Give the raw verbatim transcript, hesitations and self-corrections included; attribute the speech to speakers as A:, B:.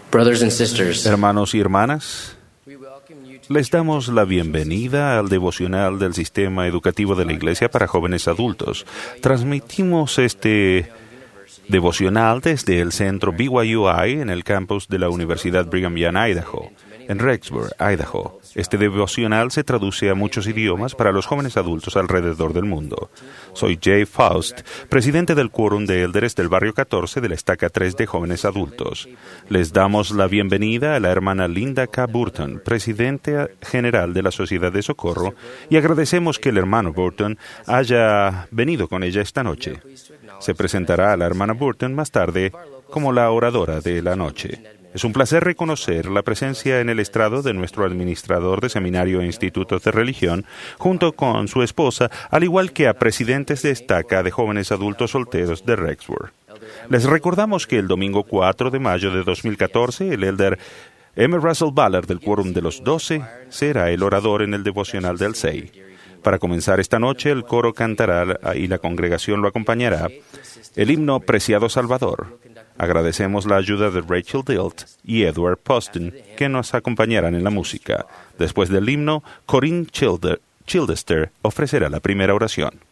A: Brothers and sisters,
B: Hermanos y hermanas, les damos la bienvenida al devocional del Sistema Educativo de la Iglesia para Jóvenes Adultos. Transmitimos este devocional desde el centro B Y U I en el campus de la Universidad Brigham Young, Idaho, en Rexburg, Idaho. Este devocional se traduce a muchos idiomas para los jóvenes adultos alrededor del mundo. Soy Jay Faust, presidente del Quórum de Élderes del Barrio catorce de la Estaca tres de Jóvenes Adultos. Les damos la bienvenida a la hermana Linda K. Burton, presidenta general de la Sociedad de Socorro, y agradecemos que el hermano Burton haya venido con ella esta noche. Se presentará a la hermana Burton más tarde como la oradora de la noche. Es un placer reconocer la presencia en el estrado de nuestro administrador de seminario e institutos de religión, junto con su esposa, al igual que a presidentes de estaca de jóvenes adultos solteros de Rexburg. Les recordamos que el domingo cuatro de mayo de dos mil catorce, el elder M. Russell Ballard del Quórum de los Doce será el orador en el devocional del S E I. Para comenzar esta noche, el coro cantará y la congregación lo acompañará el himno Preciado Salvador. Agradecemos la ayuda de Rachel Dilt y Edward Poston, que nos acompañarán en la música. Después del himno, Corinne Childer, Childester ofrecerá la primera oración.